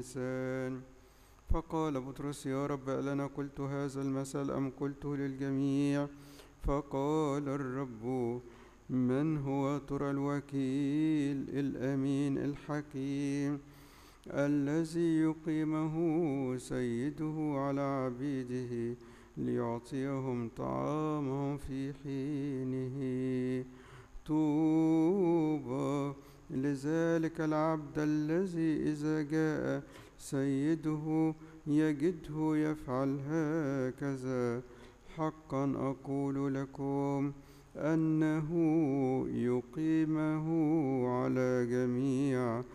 الإنسان. فقال بطرس: يا رب، ألنا قلت هذا المثل أم قلته للجميع؟ فقال الرب: من هو ترى الوكيل الأمين الحكيم الذي يقيمه سيده على عبيده ليعطيهم طعامهم في حينه؟ طوبى لذلك العبد الذي إذا جاء سيده يجده يفعل هكذا. حقا أقول لكم أنه يقيمه على جميع